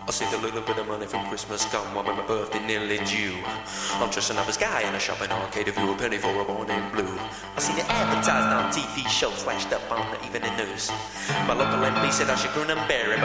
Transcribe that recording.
I saved a little bit of money from Christmas come while my birthday nearly due. I'm dressing up as Guy in a shopping arcade if you a penny for a boy named Blue. I seen it advertised on TV shows, flashed up on the evening news. My local MP said I should grin and bear it.